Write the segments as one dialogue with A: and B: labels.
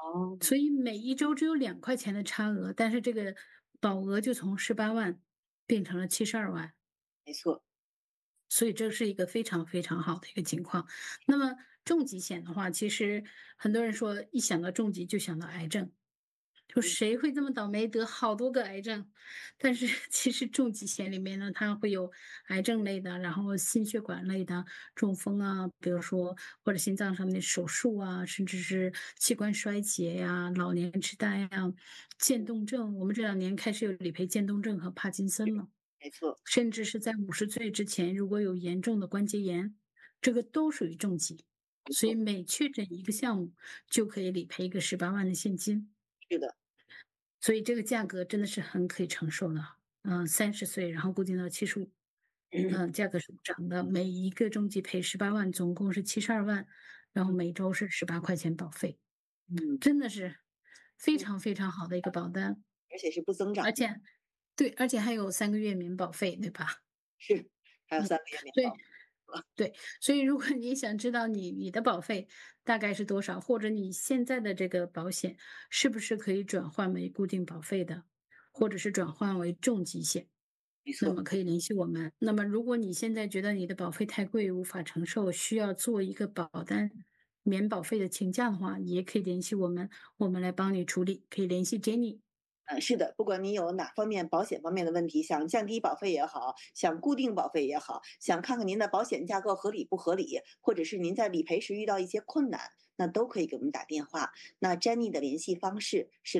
A: 哦，
B: 所以每一周只有2块钱的差额，但是这个保额就从18万变成了72万。
A: 没错，
B: 所以这是一个非常非常好的一个情况。那么重疾险的话，其实很多人说一想到重疾就想到癌症，就
A: 嗯，
B: 谁会这么倒霉得好多个癌症？但是其实重疾险里面呢，它会有癌症类的，然后心血管类的，中风啊，比如说或者心脏上面的手术啊，甚至是器官衰竭呀、老年痴呆呀、渐冻症。我们这2年开始有理赔渐冻症和帕金森了。
A: 没错，
B: 甚至是在50岁之前，如果有严重的关节炎，这个都属于重疾。所以
A: 没错，
B: 每确诊一个项目，就可以理赔一个18万的现金，
A: 是的，
B: 所以这个价格真的是很可以承受的。30岁，然后固定到75，价格是不涨的。每一个重疾赔18万，总共是72万，然后
A: 嗯
B: 每周是18块钱保费，
A: 嗯
B: 真的是非
A: 嗯，
B: 常非常好的一个保单。
A: 而且是不增长的，
B: 而且对，而且还有3个月免保费，对吧？
A: 是，还有
B: 嗯，
A: 3个月免
B: 对。
A: 保，
B: 对，所以如果你想知道你的保费大概是多少，或者你现在的这个保险是不是可以转换为固定保费的，或者是转换为重疾险，
A: 没错，
B: 那么可以联系我们。那么如果你现在觉得你的保费太贵，无法承受，需要做一个保单免保费的请假的话，也可以联系我们，我们来帮你处理。可以联系 Jenny。
A: 是的，不管你有哪方面保险方面的问题，想降低保费也好，想固定保费也好，想看看您的保险架构合理不合理，或者是您在理赔时遇到一些困难，那都可以给我们打电话。那 Jenny 的联系方式是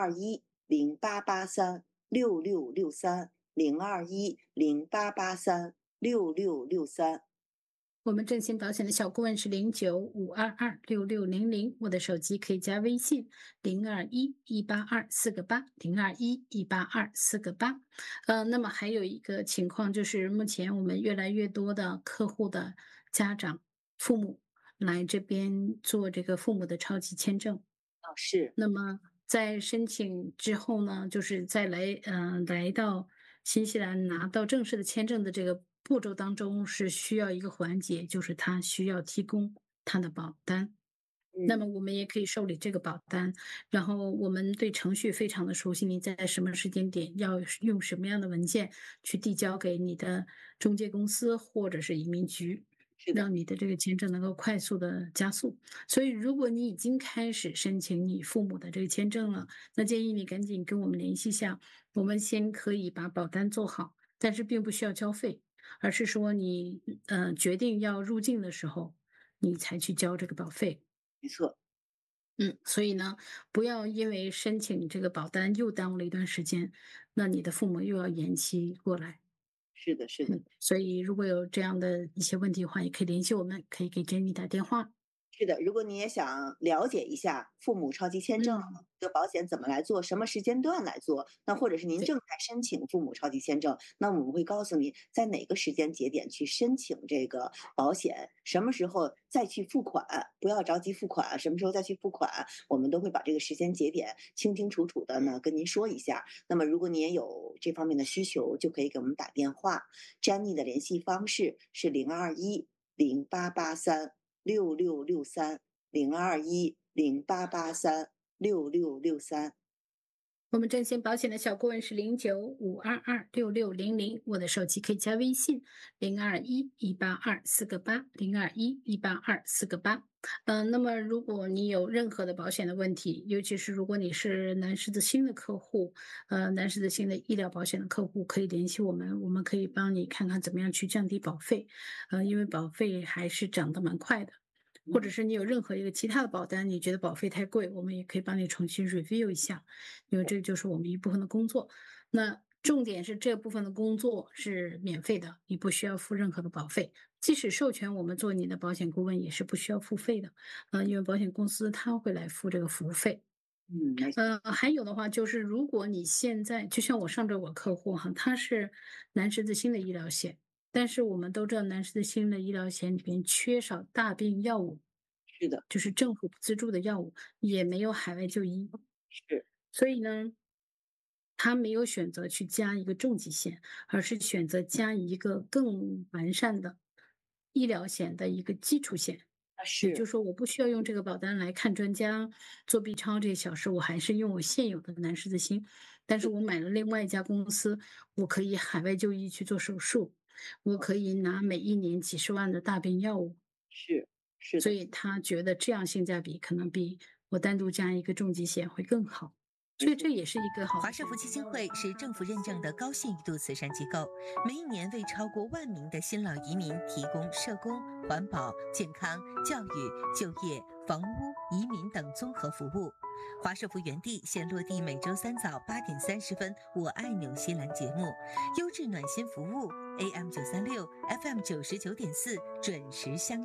A: 021088366663021088366663。
B: 我们振兴保险的小顾问是0952266600，我的手机可以加微信0211824802118248。那么还有一个情况就是，目前我们越来越多的客户的家长、父母来这边做这个父母的超级签证。
A: 啊，是，
B: 那么在申请之后呢，就是在来到新西兰拿到正式的签证的这个步骤当中，是需要一个环节，就是他需要提供他的保单。那
A: 嗯，
B: 么我们也可以受理这个保单，然后我们对程序非常的熟悉，你在什么时间点要用什么样的文件去递交给你的中介公司或者是移民局，
A: 是的，
B: 让你的这个签证能够快速的加速。所以如果你已经开始申请你父母的这个签证了，那建议你赶紧跟我们联系一下，我们先可以把保单做好，但是并不需要交费，而是说你决定要入境的时候，你才去交这个保费。
A: 没错，
B: 所以呢，不要因为申请这个保单又耽误了一段时间，那你的父母又要延期过来。
A: 是的，是的。
B: 所以如果有这样的一些问题的话，也可以联系我们，可以给 Jenny 打电话。
A: 是的，如果你也想了解一下父母超级签证
B: 嗯，
A: 这个保险怎么来做，什么时间段来做，那或者是您
B: 对，
A: 正在申请父母超级签证，那我们会告诉你在哪个时间节点去申请这个保险，什么时候再去付款，不要着急付款，什么时候再去付款，我们都会把这个时间节点清清楚楚的呢跟您说一下。那么如果你也有这方面的需求，就可以给我们打电话。Jenny 的联系方式是021088366663021088366663。
B: 我们振兴保险的小顾问是0952266600，我的手机可以加微信0211824802118248。那么如果你有任何的保险的问题，尤其是如果你是南狮子星的客户，南狮子星的医疗保险的客户，可以联系我们，我们可以帮你看看怎么样去降低保费，因为保费还是涨得蛮快的。或者是你有任何一个其他的保单，你觉得保费太贵，我们也可以帮你重新 review 一下，因为这就是我们一部分的工作。那重点是这部分的工作是免费的，你不需要付任何的保费。即使授权我们做你的保险顾问，也是不需要付费的，因为保险公司他会来付这个服务费。
A: 没错，
B: 还有的话就是，如果你现在就像我上周我客户哈，他是南十字星的医疗险，但是我们都知道南十字星的医疗险里边缺少大病药物，
A: 是的，
B: 就是政府不资助的药物，也没有海外就医，
A: 是，
B: 所以呢，他没有选择去加一个重疾险，而是选择加一个更完善的医疗险的一个基础险。 也就是
A: 是
B: 说我不需要用这个保单来看专家、做 B 超这些小事，我还是用我现有的南十字星。但是我买了另外一家公司，我可以海外就医去做手术，我可以拿每一年几十万的大病药物，
A: 是是的，
B: 所以他觉得这样性价比可能比我单独加一个重疾险会更好，
A: 没错。
B: 所以这也是一个好的
C: 华社福基金会是政府认证的高信誉度慈善机构，每一年为超过1万名的新老移民提供社工、环保、健康、教育、就业、房屋、移民等综合服务。华社福园地现落地每周3早8点30分，我爱纽西兰节目，优质暖心服务，AM936，FM99.4，准时相约。